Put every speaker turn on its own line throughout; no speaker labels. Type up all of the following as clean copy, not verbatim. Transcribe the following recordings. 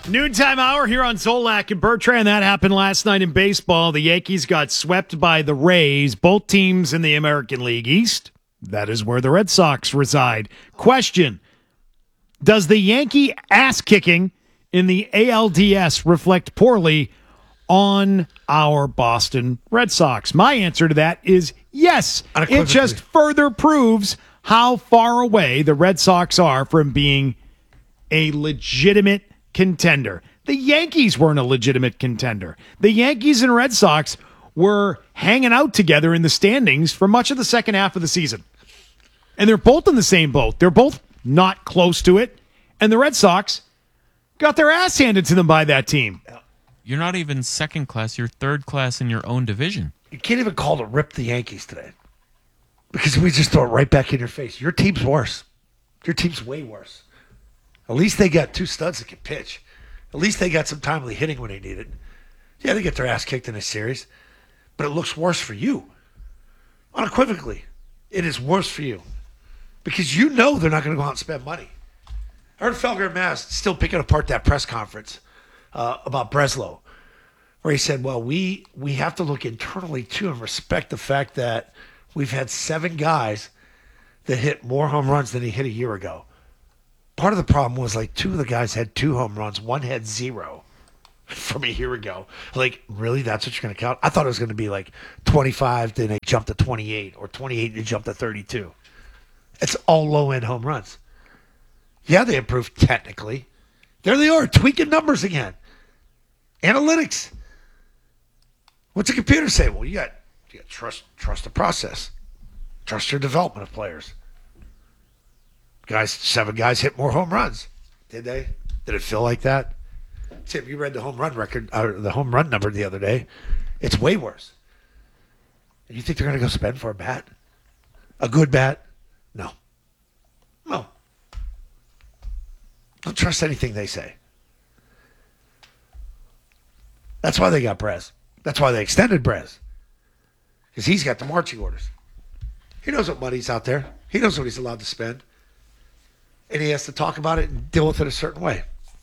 Noontime hour here on Zolak and Bertrand. That happened last night in baseball. The Yankees got swept by the Rays, both teams in the American League East. That is where the Red Sox reside. Question: does the Yankee ass-kicking in the ALDS reflect poorly on our Boston Red Sox? My answer to that is yes. It just further proves how far away the Red Sox are from being a legitimate contender. The Yankees weren't a legitimate contender. The Yankees and Red Sox were hanging out together in the standings for much of the second half of the season. And they're both in the same boat. They're both not close to it. And the Red Sox got their ass handed to them by that team.
You're not even second class. You're third class in your own division.
You can't even call to rip the Yankees today because we just throw it right back in your face. Your team's worse. Your team's way worse. At least they got two studs that can pitch. At least they got some timely hitting when they need it. Yeah, they get their ass kicked in this series, but it looks worse for you. Unequivocally, it is worse for you because you know they're not going to go out and spend money. I heard Felger and Maz still picking apart that press conference about Breslow, where he said, well, we have to look internally, too, and respect the fact that we've had 7 guys that hit more home runs than he hit a year ago. Part of the problem was, 2 of the guys had 2 home runs. One had 0 from a year ago. Really? That's what you're going to count? I thought it was going to be 25, then they jumped to 28, or 28, and they jumped to 32. It's all low-end home runs. Yeah, they improved technically. There they are, tweaking numbers again. Analytics. What's the computer say? Well, you got trust the process. Trust your development of players. 7 guys hit more home runs. Did they? Did it feel like that? Tim, you read the home run record, or the home run number the other day. It's way worse. And you think they're going to go spend for a bat? A good bat? No. Don't trust anything they say. That's why they got Brez. That's why they extended Brez. Because he's got the marching orders. He knows what money's out there. He knows what he's allowed to spend. And he has to talk about it and deal with it a certain way.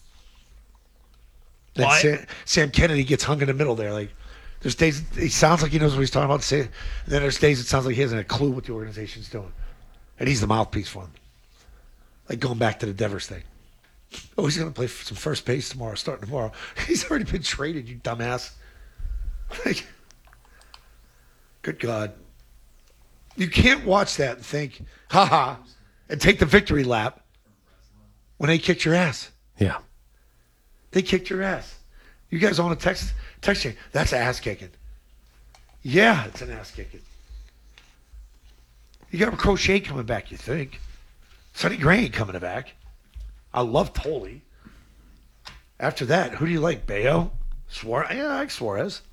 Then Sam Kennedy gets hung in the middle there. There's days he sounds like he knows what he's talking about. And then there's days it sounds like he hasn't a clue what the organization's doing. And he's the mouthpiece for them. Going back to the Devers thing. Oh, he's going to play for some first base tomorrow, starting tomorrow. He's already been traded, you dumbass. Good God. You can't watch that and think, ha, and take the victory lap when they kicked your ass.
Yeah.
They kicked your ass. You guys on a text chain. That's ass kicking. Yeah, it's an ass kicking. You got Crochet coming back, you think. Sonny Gray ain't coming back. I love Tolley. After that, who do you like? Bayo? Suarez? Yeah, I like Suarez.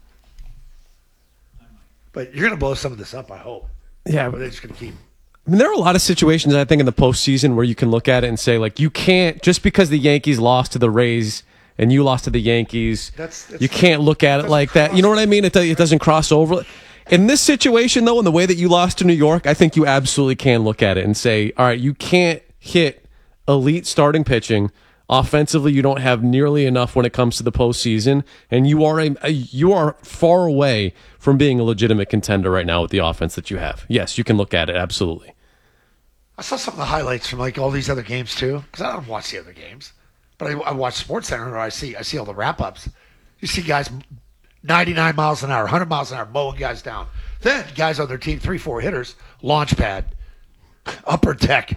But you're going to blow some of this up, I hope.
Yeah.
But they're just going to keep.
There are a lot of situations, I think, in the postseason where you can look at it and say, you can't, just because the Yankees lost to the Rays and you lost to the Yankees, you can't look at it like that. You know what I mean? It doesn't cross over. In this situation, though, in the way that you lost to New York, I think you absolutely can look at it and say, all right, you can't hit elite starting pitching. Offensively, you don't have nearly enough when it comes to the postseason, and you are far away from being a legitimate contender right now with the offense that you have. Yes, you can look at it, absolutely.
I saw some of the highlights from all these other games too, because I don't watch the other games, but I watch SportsCenter, or I see all the wrap-ups. You see guys 99 miles an hour, 100 miles an hour, mowing guys down. Then guys on their team, 3-4 hitters, launch pad, upper deck.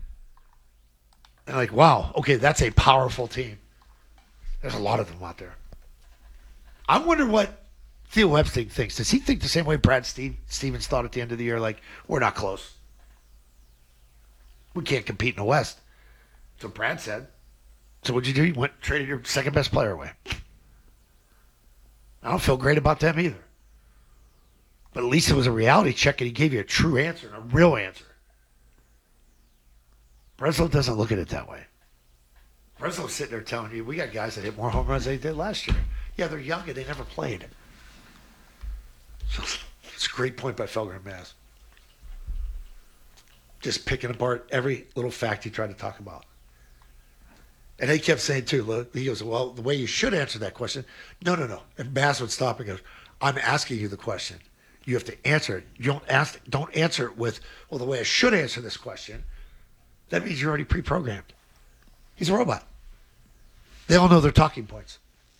And wow, okay, that's a powerful team. There's a lot of them out there. I wonder what Theo Epstein thinks. Does he think the same way Brad Stevens thought at the end of the year? We're not close. We can't compete in the West. That's what Brad said. So what'd you do? You traded your second best player away. I don't feel great about them either. But at least it was a reality check and he gave you a true answer and a real answer. Breslow doesn't look at it that way. Breslow's sitting there telling you, we got guys that hit more home runs than they did last year. Yeah, they're young and they never played. So it's a great point by Felger and Maz. Just picking apart every little fact he tried to talk about. And he kept saying, too, look, he goes, well, the way you should answer that question, no. And Bass would stop and goes, I'm asking you the question. You have to answer it. You don't answer it with, well, the way I should answer this question. That means you're already pre-programmed. He's a robot. They all know their talking points.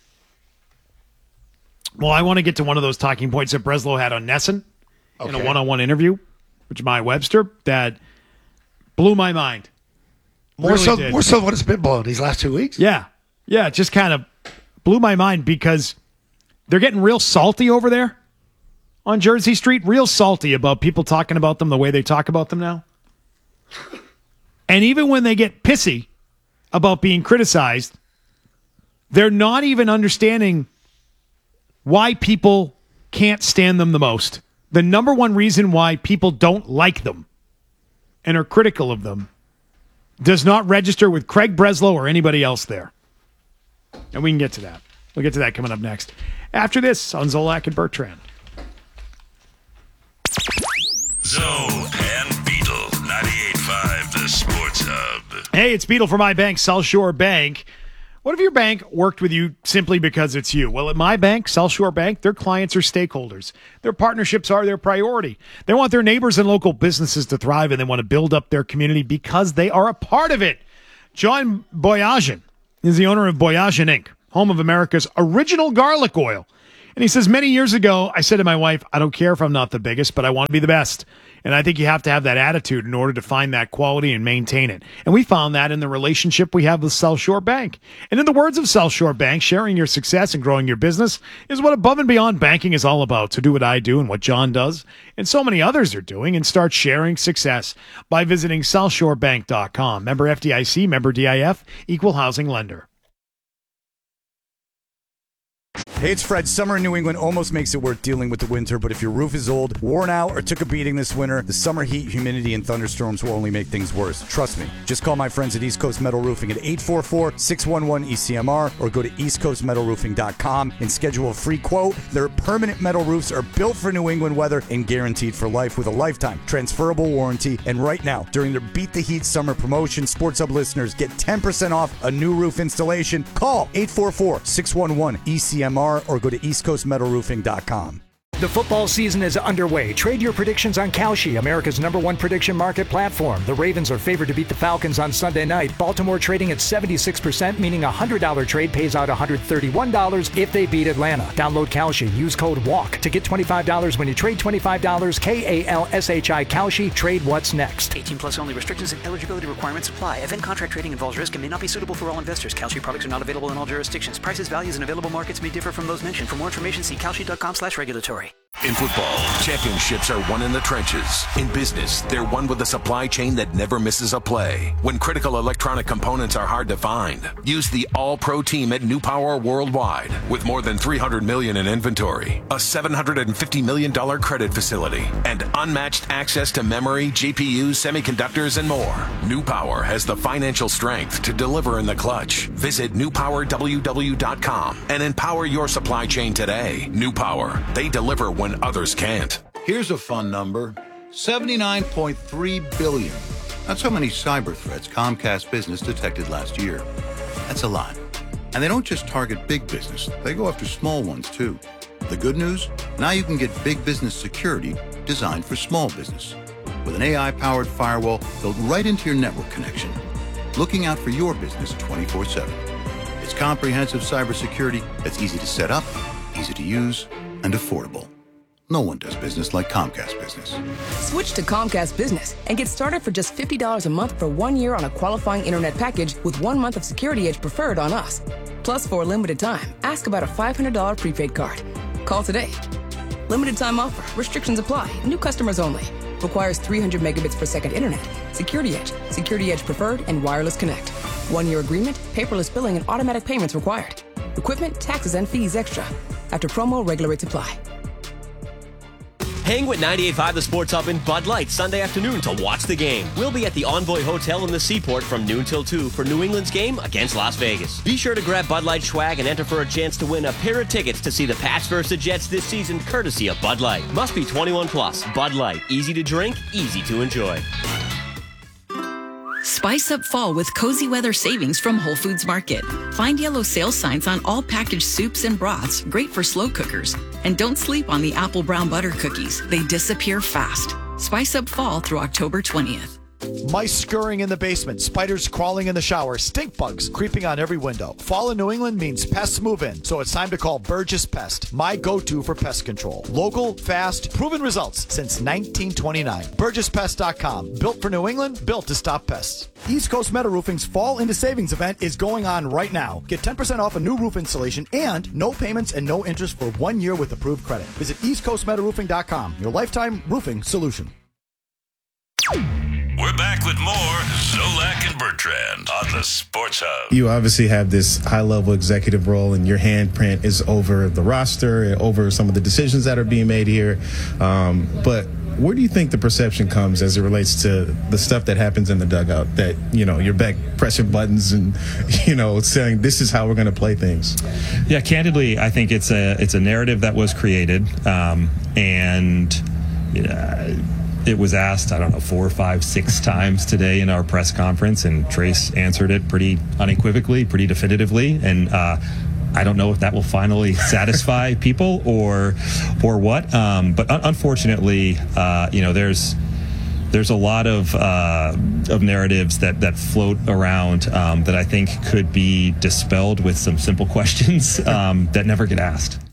Well, I want to get to one of those talking points that Breslow had on Nesson in a one-on-one interview with Jemai Webster that blew my mind.
More so than what it's been blown these last 2 weeks?
Yeah. Yeah, it just kind of blew my mind because they're getting real salty over there on Jersey Street, real salty about people talking about them the way they talk about them now. And even when they get pissy about being criticized, they're not even understanding why people can't stand them the most. The number one reason why people don't like them and are critical of them does not register with Craig Breslow or anybody else there. And we can get to that. We'll get to that coming up next. After this on Zolak and Bertrand.
Zoe and Beetle, 98.5, the Sports Hub.
Hey, it's Beetle from my bank, South Shore Bank. What if your bank worked with you simply because it's you? Well, at my bank, South Shore Bank, their clients are stakeholders. Their partnerships are their priority. They want their neighbors and local businesses to thrive, and they want to build up their community because they are a part of it. John Boyajian is the owner of Boyajian Inc., home of America's original garlic oil. And he says, many years ago, I said to my wife, I don't care if I'm not the biggest, but I want to be the best. And I think you have to have that attitude in order to find that quality and maintain it. And we found that in the relationship we have with South Shore Bank. And in the words of South Shore Bank, sharing your success and growing your business is what above and beyond banking is all about. So do what I do and what John does and so many others are doing and start sharing success by visiting southshorebank.com. Member FDIC, member DIF, equal housing lender.
Hey, it's Fred. Summer in New England almost makes it worth dealing with the winter, but if your roof is old, worn out, or took a beating this winter, the summer heat, humidity, and thunderstorms will only make things worse. Trust me. Just call my friends at East Coast Metal Roofing at 844-611-ECMR or go to eastcoastmetalroofing.com and schedule a free quote. Their permanent metal roofs are built for New England weather and guaranteed for life with a lifetime transferable warranty. And right now, during their Beat the Heat summer promotion, Sports Hub listeners get 10% off a new roof installation. Call 844-611-ECMR or go to eastcoastmetalroofing.com.
The football season is underway. Trade your predictions on Kalshi, America's #1 prediction market platform. The Ravens are favored to beat the Falcons on Sunday night. Baltimore trading at 76%, meaning a $100 trade pays out $131 if they beat Atlanta. Download Kalshi. Use code WALK to get $25 when you trade $25. KALSHI Kalshi. Trade what's next.
18 plus only. Restrictions and eligibility requirements apply. Event contract trading involves risk and may not be suitable for all investors. Kalshi products are not available in all jurisdictions. Prices, values, and available markets may differ from those mentioned. For more information, see kalshi.com/regulatory.
In football, championships are won in the trenches. In business, they're won with a supply chain that never misses a play. When critical electronic components are hard to find, use the all-pro team at New Power Worldwide. With more than $300 million in inventory, a $750 million credit facility, and unmatched access to memory, GPUs, semiconductors, and more. New Power has the financial strength to deliver in the clutch. Visit newpowerww.com and empower your supply chain today. New Power. They deliver when others can't.
Here's a fun number, 79.3 billion. That's how many cyber threats Comcast Business detected last year. That's a lot. And they don't just target big business, they go after small ones too. The good news? Now you can get big business security designed for small business. With an AI-powered firewall built right into your network connection. Looking out for your business 24/7. It's comprehensive cybersecurity that's easy to set up, easy to use, and affordable. No one does business like Comcast Business.
Switch to Comcast Business and get started for just $50 a month for 1 year on a qualifying internet package with 1 month of Security Edge Preferred on us. Plus, for a limited time, ask about a $500 prepaid card. Call today. Limited time offer. Restrictions apply. New customers only. Requires 300 megabits per second internet. Security Edge, Security Edge Preferred, and Wireless Connect. 1 year agreement, paperless billing, and automatic payments required. Equipment, taxes, and fees extra. After promo, regular rates apply.
Hang with 98.5 The Sports Hub in Bud Light Sunday afternoon to watch the game. We'll be at the Envoy Hotel in the Seaport from noon till 2 for New England's game against Las Vegas. Be sure to grab Bud Light swag and enter for a chance to win a pair of tickets to see the Pats vs. Jets this season courtesy of Bud Light. Must be 21 plus. Bud Light. Easy to drink, easy to enjoy.
Spice up fall with cozy weather savings from Whole Foods Market. Find yellow sale signs on all packaged soups and broths, great for slow cookers. And don't sleep on the apple brown butter cookies. They disappear fast. Spice up fall through October 20th.
Mice scurrying in the basement, spiders crawling in the shower, stink bugs creeping on every window. Fall in New England means pests move in, so it's time to call Burgess Pest, my go-to for pest control. Local, fast, proven results since 1929. BurgessPest.com. Built for New England, built to stop pests. East Coast Metal Roofing's Fall into Savings event is going on right now. Get 10% off a new roof installation and no payments and no interest for 1 year with approved credit. Visit EastCoastMetalRoofing.com, your lifetime roofing solution.
We're back with more Zolak and Bertrand on the Sports Hub.
You obviously have this high-level executive role, and your handprint is over the roster, over some of the decisions that are being made here. But where do you think the perception comes as it relates to the stuff that happens in the dugout? That, you know, you're back pressing buttons and, you know, saying this is how we're going to play things.
Yeah, candidly, I think it's a narrative that was created, it was asked, 4, 5, 6 times today in our press conference, and Trace answered it pretty unequivocally, pretty definitively. And I don't know if that will finally satisfy people or what. But unfortunately, there's a lot of narratives that float around that I think could be dispelled with some simple questions that never get asked.